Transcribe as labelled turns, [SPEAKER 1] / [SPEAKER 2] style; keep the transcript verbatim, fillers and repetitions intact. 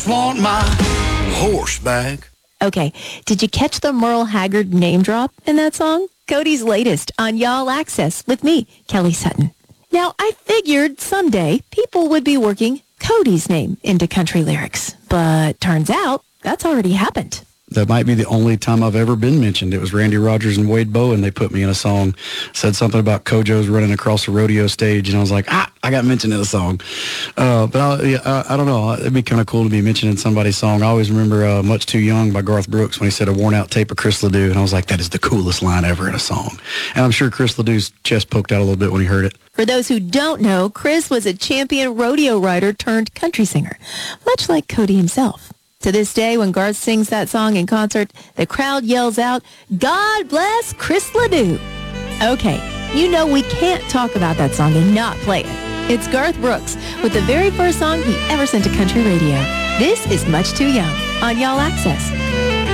[SPEAKER 1] Want my horse back.
[SPEAKER 2] Okay, did you catch the Merle Haggard name drop in that song? Cody's latest on Y'all Access with me, Kelly Sutton. Now, I figured someday people would be working Cody's name into country lyrics, but turns out that's already happened.
[SPEAKER 3] That might be the only time I've ever been mentioned. It was Randy Rogers and Wade Bowen. They put me in a song, said something about Kojo's running across the rodeo stage, and I was like, ah, I got mentioned in the song. Uh, but I, yeah, I, I don't know. It'd be kind of cool to be mentioned in somebody's song. I always remember uh, Much Too Young by Garth Brooks when he said a worn-out tape of Chris Ledoux, and I was like, that is the coolest line ever in a song. And I'm sure Chris Ledoux's chest poked out a little bit when he heard it.
[SPEAKER 2] For those who don't know, Chris was a champion rodeo rider turned country singer, much like Cody himself. To this day, when Garth sings that song in concert, the crowd yells out, God bless Chris Ledoux. Okay, you know we can't talk about that song and not play it. It's Garth Brooks with the very first song he ever sent to country radio. This is Much Too Young on Y'all Access.